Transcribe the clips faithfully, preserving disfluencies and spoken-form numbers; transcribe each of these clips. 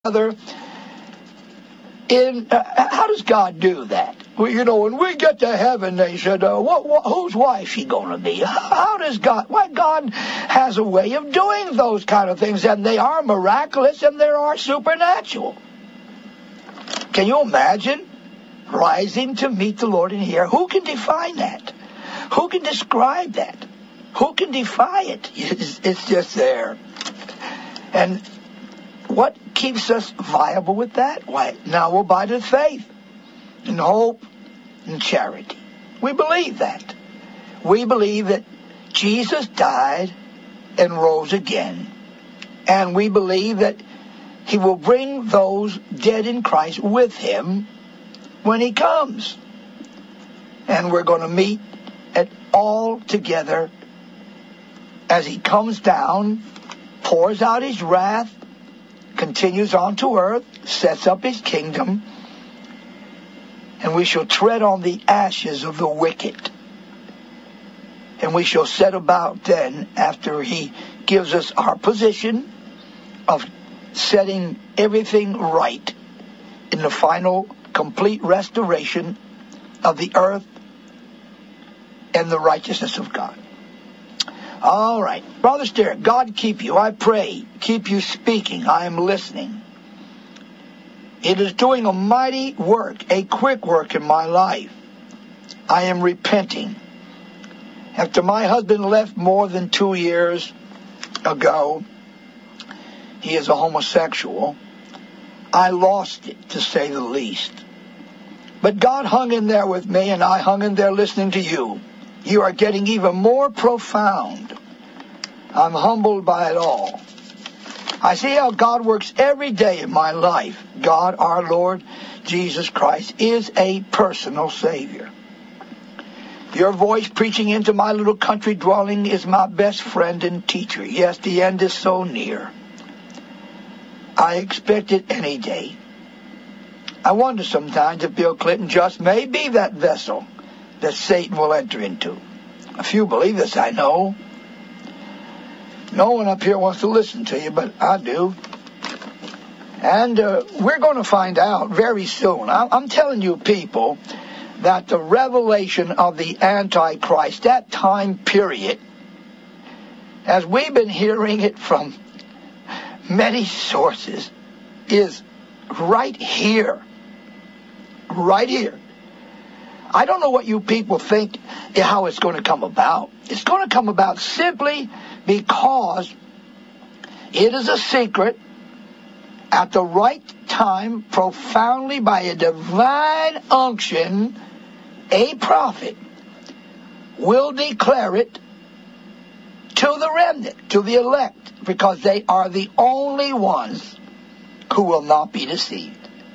other. In uh, how does God do that? Well, you know, when we get to heaven, they said, uh, what, what, whose wife she going to be? How does God? Why, God has a way of doing those kind of things, and they are miraculous and they are supernatural. Can you imagine rising to meet the Lord in here? Who can define that? Who can describe that? Who can defy it? It's, it's just there. And what keeps us viable with that? Why, now we'll abide in faith, in hope, and charity. We believe that. We believe that Jesus died and rose again. And we believe that he will bring those dead in Christ with him when he comes. And we're going to meet at all together as he comes down, pours out his wrath, continues on to earth, sets up his kingdom, and we shall tread on the ashes of the wicked. And we shall set about then, after he gives us our position of setting everything right in the final complete restoration of the earth and the righteousness of God. All right. Brother Sterrett, God keep you. I pray. Keep you speaking. I am listening. It is doing a mighty work, a quick work in my life. I am repenting. After my husband left more than two years ago, he is a homosexual, I lost it, to say the least. But God hung in there with me, and I hung in there listening to you. You are getting even more profound. I'm humbled by it all. I see how God works every day in my life. God, our Lord Jesus Christ, is a personal Savior. Your voice preaching into my little country dwelling is my best friend and teacher. Yes, the end is so near. I expect it any day. I wonder sometimes if Bill Clinton just may be that vessel that Satan will enter into. A few believe this, I know. No one up here wants to listen to you, but I do. And uh, we're going to find out very soon. I- I'm telling you, people, that the revelation of the Antichrist, that time period, as we've been hearing it from many sources, is right here. Right here. I don't know what you people think how it's going to come about. It's going to come about simply because it is a secret at the right time, profoundly by a divine unction, a prophet will declare it to the remnant, to the elect, because they are the only ones who will not be deceived.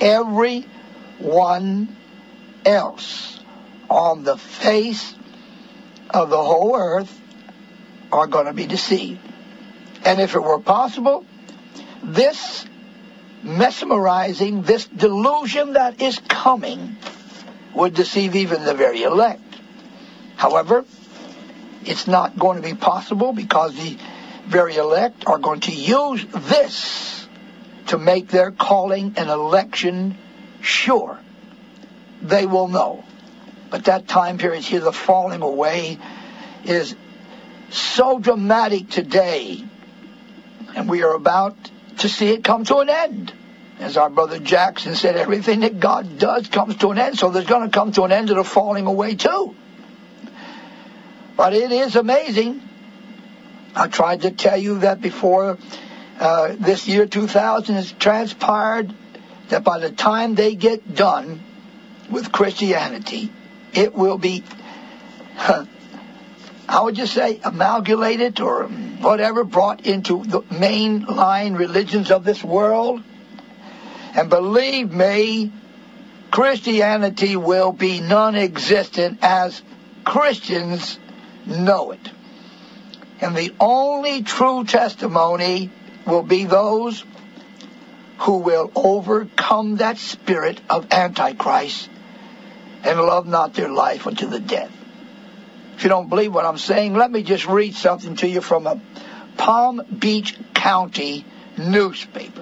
Everyone else on the face of the whole earth are going to be deceived. And if it were possible, this mesmerizing, this delusion that is coming would deceive even the very elect. However, it's not going to be possible because the very elect are going to use this to make their calling and election sure. They will know. But that time period here, the falling away, is so dramatic today. And we are about to see it come to an end. As our brother Jackson said, everything that God does comes to an end. So there's going to come to an end to the falling away too. But it is amazing. I tried to tell you that before uh, this year two thousand has transpired, that by the time they get done with Christianity, it will be, uh, how would you say, amalgamated or whatever, brought into the mainline religions of this world. And believe me, Christianity will be non-existent as Christians know it. And the only true testimony will be those who will overcome that spirit of Antichrist and love not their life unto the death. If you don't believe what I'm saying, let me just read something to you from a Palm Beach County newspaper.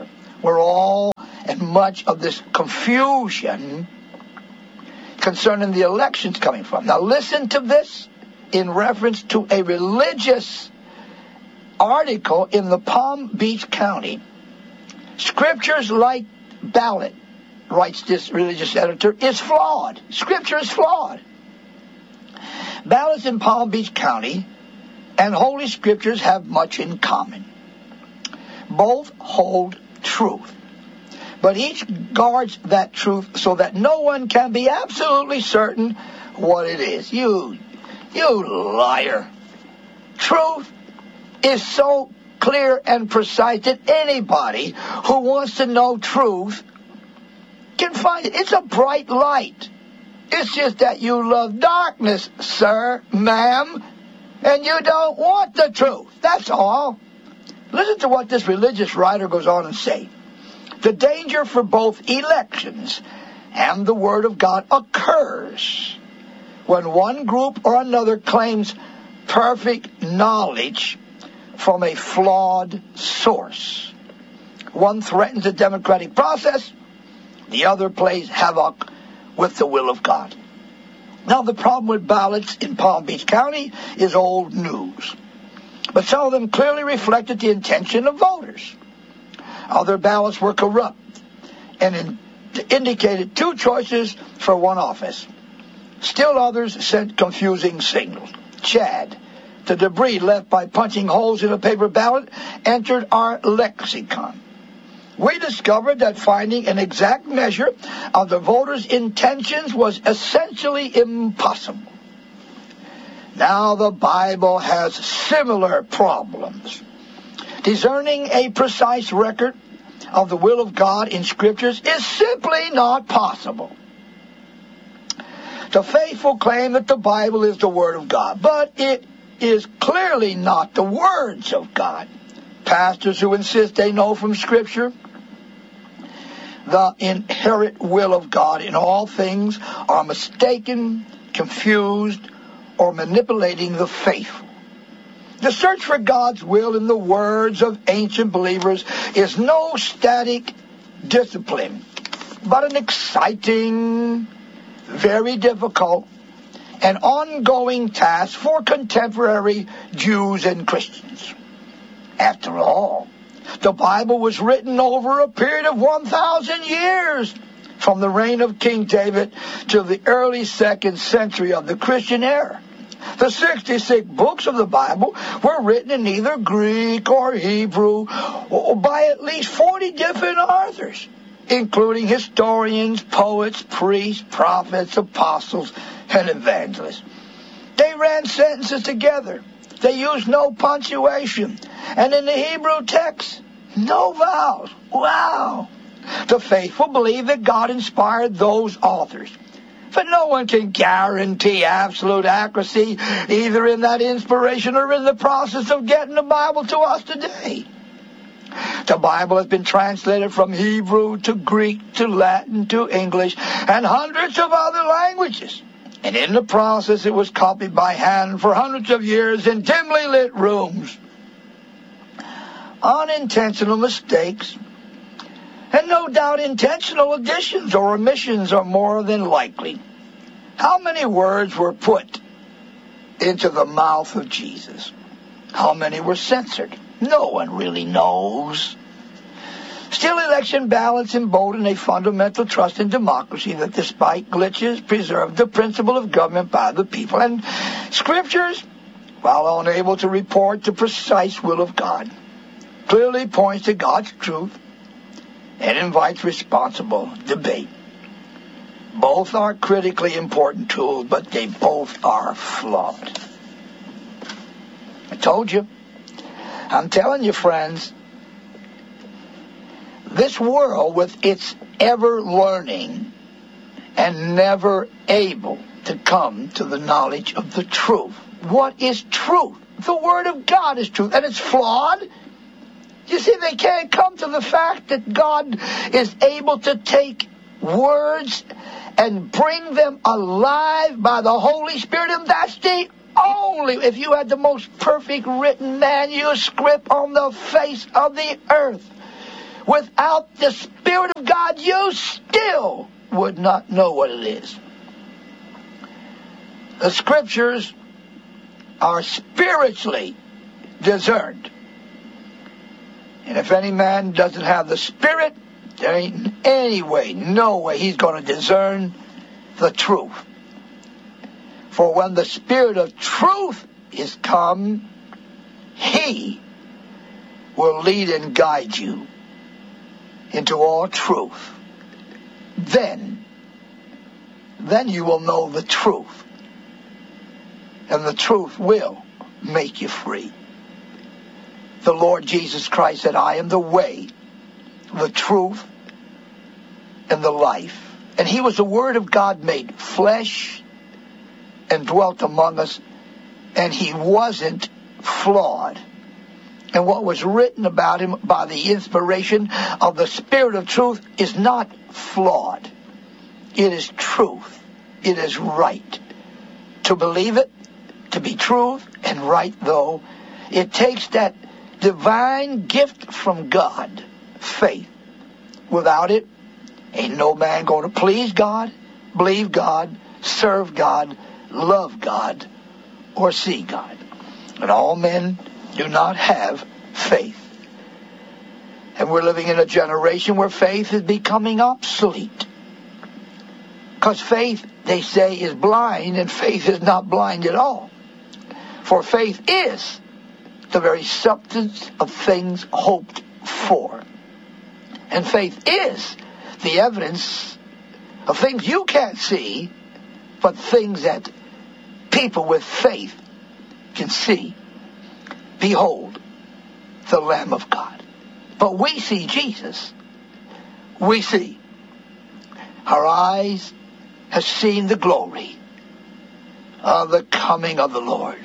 where all and much of this confusion concerning the elections coming from. Now listen to this in reference to a religious article in the Palm Beach County. Scriptures like ballot, writes this religious editor, is flawed. Scripture is flawed. Ballots in Palm Beach County and Holy Scriptures have much in common. Both hold truth, but each guards that truth so that no one can be absolutely certain what it is. You, you liar. Truth is so clear and precise that anybody who wants to know truth can find it. It's a bright light. It's just that you love darkness, sir, ma'am, and you don't want the truth. That's all. Listen to what this religious writer goes on and say. The danger for both elections and the Word of God occurs when one group or another claims perfect knowledge from a flawed source. One threatens the democratic process, the other plays havoc with the will of God. Now, the problem with ballots in Palm Beach County is old news, but some of them clearly reflected the intention of voters. Other ballots were corrupt and in- indicated two choices for one office. Still others sent confusing signals. Chad, the debris left by punching holes in a paper ballot, entered our lexicon. We discovered that finding an exact measure of the voters' intentions was essentially impossible. Now the Bible has similar problems. Discerning a precise record of the will of God in Scriptures is simply not possible. The faithful claim that the Bible is the Word of God, but it is clearly not the words of God. Pastors who insist they know from Scripture the inherent will of God in all things are mistaken, confused, or manipulating the faithful. The search for God's will in the words of ancient believers is no static discipline, but an exciting, very difficult, and ongoing task for contemporary Jews and Christians. After all, the Bible was written over a period of one thousand years, from the reign of King David to the early second century of the Christian era. The sixty-six books of the Bible were written in either Greek or Hebrew or by at least forty different authors, including historians, poets, priests, prophets, apostles, and evangelists. They ran sentences together. They used no punctuation. And in the Hebrew text, no vowels. Wow! The faithful believe that God inspired those authors. But no one can guarantee absolute accuracy either in that inspiration or in the process of getting the Bible to us today. The Bible has been translated from Hebrew to Greek to Latin to English and hundreds of other languages. And in the process, it was copied by hand for hundreds of years in dimly lit rooms. Unintentional mistakes, and no doubt intentional additions or omissions are more than likely. How many words were put into the mouth of Jesus? How many were censored? No one really knows. Still, election ballots embolden a fundamental trust in democracy that, despite glitches, preserve the principle of government by the people. And Scriptures, while unable to report the precise will of God, clearly points to God's truth and invites responsible debate. Both are critically important tools, but they both are flawed. I told you. I'm telling you, friends, this world with its ever-learning and never able to come to the knowledge of the truth. What is truth? The Word of God is truth, and it's flawed. You see, they can't come to the fact that God is able to take words and bring them alive by the Holy Spirit, and that's the only, if you had the most perfect written manuscript on the face of the earth, without the Spirit of God, you still would not know what it is. The Scriptures are spiritually discerned. And if any man doesn't have the Spirit, there ain't any way, no way he's going to discern the truth. For when the Spirit of truth is come, he will lead and guide you into all truth. Then, then you will know the truth. And the truth will make you free. The Lord Jesus Christ said, I am the way, the truth, and the life. And he was the Word of God made flesh and dwelt among us, and he wasn't flawed. And what was written about him by the inspiration of the Spirit of truth is not flawed. It is truth. It is right. To believe it, to be truth and right, though, it takes that divine gift from God, faith. Without it, ain't no man going to please God, believe God, serve God, love God, or see God. And all men do not have faith. And we're living in a generation where faith is becoming obsolete. Because faith, they say, is blind, and faith is not blind at all. For faith is the very substance of things hoped for. And faith is the evidence of things you can't see, but things that people with faith can see. Behold, the Lamb of God. But we see Jesus. We see. Our eyes have seen the glory of the coming of the Lord.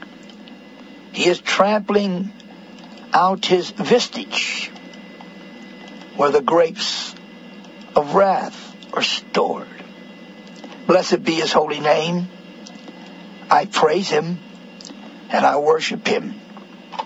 He is trampling out his vestige where the grapes of wrath are stored. Blessed be his holy name. I praise him and I worship him.